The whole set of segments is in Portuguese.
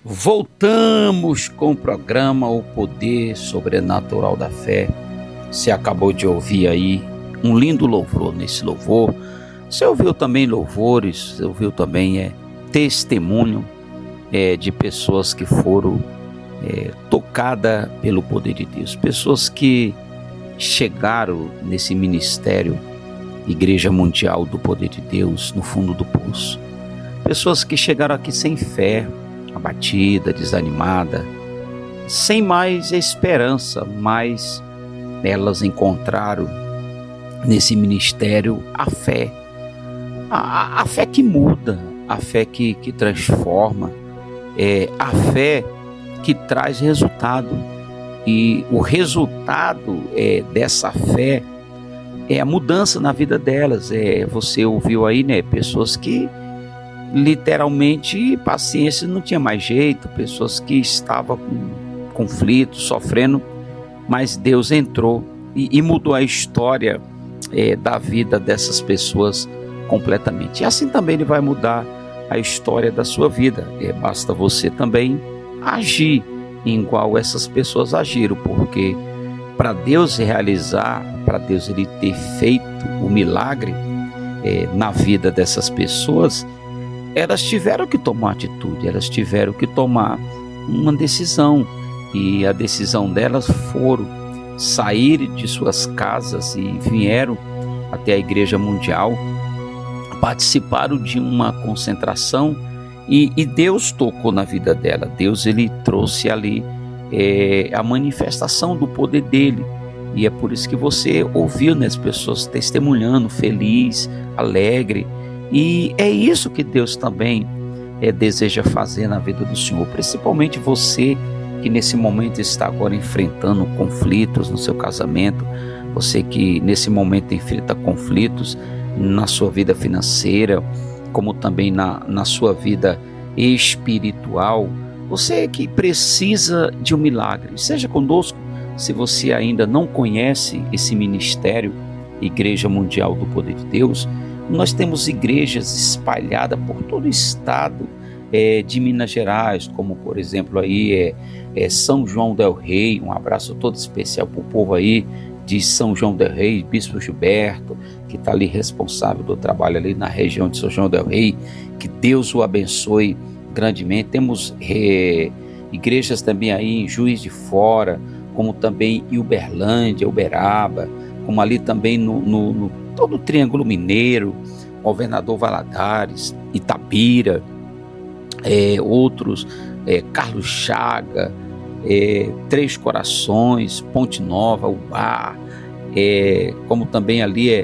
Voltamos com o programa O Poder Sobrenatural da Fé. Você acabou de ouvir aí um lindo louvor. Nesse louvor você ouviu também louvores, você ouviu também testemunho de pessoas que foram tocadas pelo poder de Deus, pessoas que chegaram nesse ministério Igreja Mundial do Poder de Deus no fundo do poço, pessoas que chegaram aqui sem fé, abatida, desanimada, sem mais esperança, mas elas encontraram nesse ministério a fé, a fé que muda, a fé que transforma, a fé que traz resultado. E o resultado dessa fé é a mudança na vida delas. Você ouviu aí, né? Pessoas que literalmente paciência não tinha mais jeito, pessoas que estavam com conflito, sofrendo, mas Deus entrou e mudou a história da vida dessas pessoas completamente. E assim também Ele vai mudar a história da sua vida. Basta você também agir igual essas pessoas agiram, porque para Deus realizar, para Deus Ele ter feito o milagre na vida dessas pessoas, elas tiveram que tomar atitude, elas tiveram que tomar uma decisão, e a decisão delas foram sair de suas casas e vieram até a Igreja Mundial, participaram de uma concentração e Deus tocou na vida dela. Deus Ele trouxe ali a manifestação do poder dele, e é por isso que você ouviu, né, as pessoas testemunhando, feliz, alegre. E é isso que Deus também deseja fazer na vida do Senhor, principalmente você que nesse momento está agora enfrentando conflitos no seu casamento, você que nesse momento enfrenta conflitos na sua vida financeira, como também na sua vida espiritual, você que precisa de um milagre. Seja conosco. Se você ainda não conhece esse ministério Igreja Mundial do Poder de Deus, nós temos igrejas espalhadas por todo o estado de Minas Gerais, como por exemplo aí São João del Rei. Um abraço todo especial para o povo aí de São João del Rei, Bispo Gilberto, que está ali responsável do trabalho ali na região de São João del Rei. Que Deus o abençoe grandemente. Temos igrejas também aí em Juiz de Fora, como também em Uberlândia, Uberaba, como ali também no todo o Triângulo Mineiro, Governador Valadares, Itabira, outros, Carlos Chaga, Três Corações, Ponte Nova, Ubá, como também ali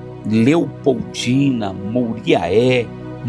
Leopoldina, Mouriaé,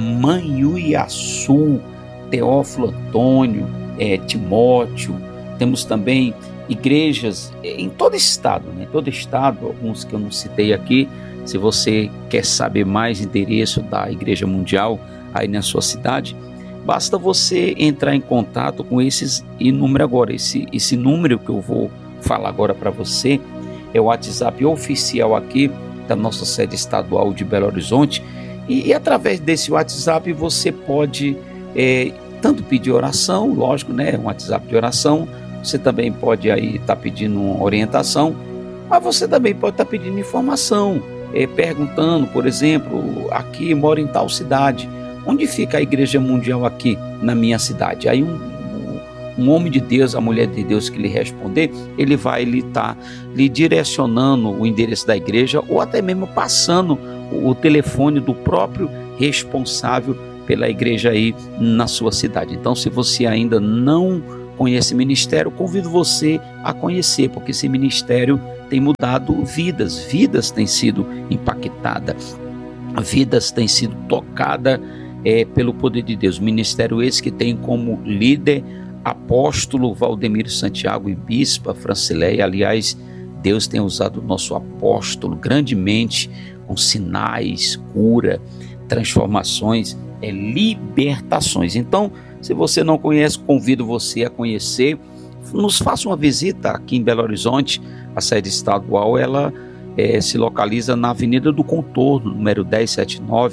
Manhuiaçu, Teófilo Antônio, Timóteo. Temos também igrejas em todo estado, né? Todo estado, alguns que eu não citei aqui. Se você quer saber mais endereço da Igreja Mundial aí na sua cidade, basta você entrar em contato com esses números agora. Esse número que eu vou falar agora para você é o WhatsApp oficial aqui da nossa sede estadual de Belo Horizonte, e através desse WhatsApp você pode tanto pedir oração, lógico, né? Um WhatsApp de oração. Você também pode aí estar pedindo uma orientação, mas você também pode estar pedindo informação, perguntando, por exemplo, aqui moro em tal cidade, onde fica a Igreja Mundial aqui na minha cidade? Aí um homem de Deus, a mulher de Deus que lhe responder, ele vai estar lhe direcionando o endereço da igreja, ou até mesmo passando o telefone do próprio responsável pela igreja aí na sua cidade. Então, se você ainda não conhece o ministério, convido você a conhecer, porque esse ministério tem mudado vidas têm sido impactadas, vidas têm sido tocadas pelo poder de Deus. Ministério esse que tem como líder apóstolo Valdemiro Santiago e bispa Francileia. Aliás, Deus tem usado o nosso apóstolo grandemente com sinais, cura, transformações, libertações. Então, se você não conhece, convido você a conhecer. Nos faça uma visita aqui em Belo Horizonte. A sede estadual ela se localiza na Avenida do Contorno, número 1079,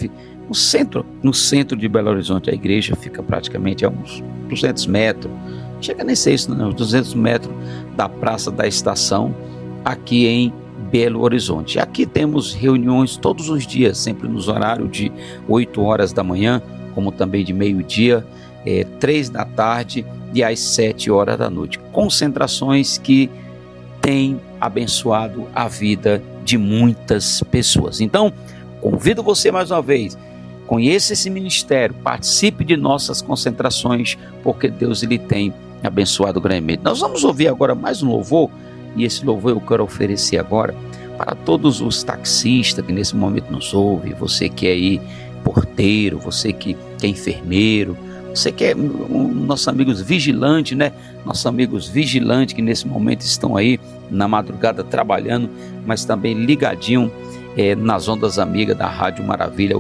no centro de Belo Horizonte. A igreja fica praticamente a uns 200 metros, chega nem sei isso, não, 200 metros da Praça da Estação, aqui em Belo Horizonte. Aqui temos reuniões todos os dias, sempre nos horários de 8 horas da manhã, como também de meio-dia, 3 da tarde e às 7 horas da noite. Concentrações que têm abençoado a vida de muitas pessoas. Então, convido você mais uma vez, conheça esse ministério, participe de nossas concentrações, porque Deus ele tem abençoado grandemente. Nós vamos ouvir agora mais um louvor, e esse louvor eu quero oferecer agora para todos os taxistas que nesse momento nos ouvem, você que é aí porteiro, você que é enfermeiro, você que é nossos amigos vigilantes, né? Nossos amigos vigilantes que nesse momento estão aí na madrugada trabalhando, mas também ligadinho nas ondas amigas da Rádio Maravilha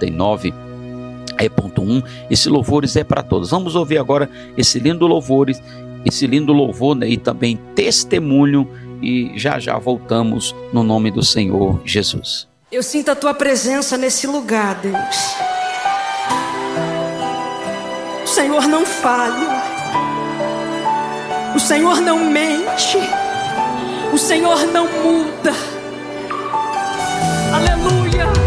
89.1. Esse louvores é para todos. Vamos ouvir agora esse lindo louvor, né? E também testemunho, e já já voltamos no nome do Senhor Jesus. Eu sinto a tua presença nesse lugar, Deus. O Senhor não falha, o Senhor não mente, o Senhor não muda. Aleluia.